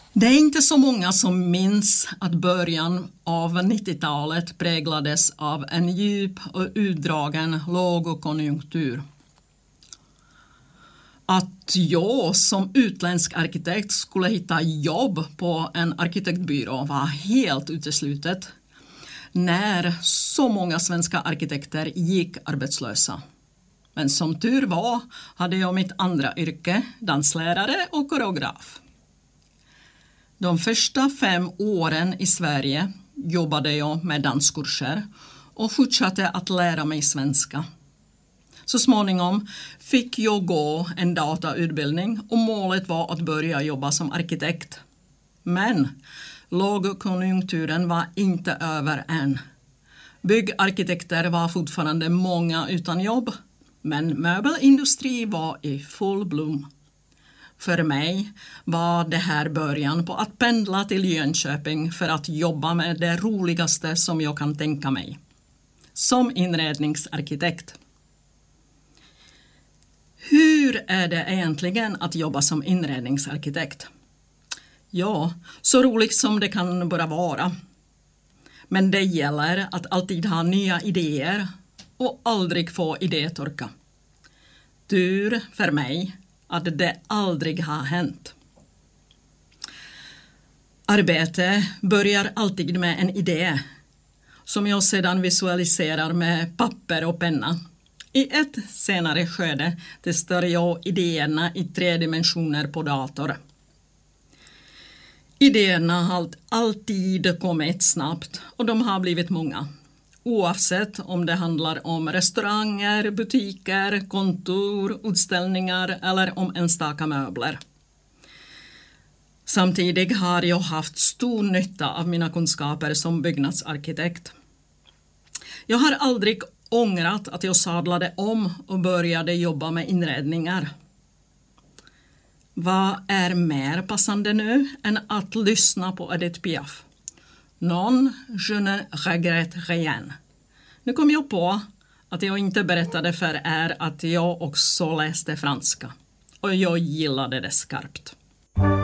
Det är inte så många som minns att början av 90-talet präglades av en djup och utdragen lågkonjunktur. Att jag som utländsk arkitekt skulle hitta jobb på en arkitektbyrå var helt uteslutet när så många svenska arkitekter gick arbetslösa. Men som tur var hade jag mitt andra yrke, danslärare och koreograf. De första 5 åren i Sverige jobbade jag med danskurser och fortsatte att lära mig svenska. Så småningom fick jag gå en datautbildning och målet var att börja jobba som arkitekt. Men lågkonjunkturen var inte över än. Byggarkitekter var fortfarande många utan jobb, men möbelindustri var i full bloom. För mig var det här början på att pendla till Jönköping för att jobba med det roligaste som jag kan tänka mig. Som inredningsarkitekt. Hur är det egentligen att jobba som inredningsarkitekt? Ja, så roligt som det kan bara vara. Men det gäller att alltid ha nya idéer och aldrig få idétorka. Tur för mig att det aldrig har hänt. Arbete börjar alltid med en idé som jag sedan visualiserar med papper och penna. I ett senare skede testar jag idéerna i 3 dimensioner på dator. Idéerna har alltid kommit snabbt och de har blivit många. Oavsett om det handlar om restauranger, butiker, kontor, utställningar eller om enstaka möbler. Samtidigt har jag haft stor nytta av mina kunskaper som byggnadsarkitekt. Jag har aldrig ångrat att jag sadlade om och började jobba med inredningar. Vad är mer passande nu än att lyssna på Edith Piaf? Non, je ne regrette rien. Nu kom jag på att jag inte berättade för er att jag också läste franska. Och jag gillade det skarpt.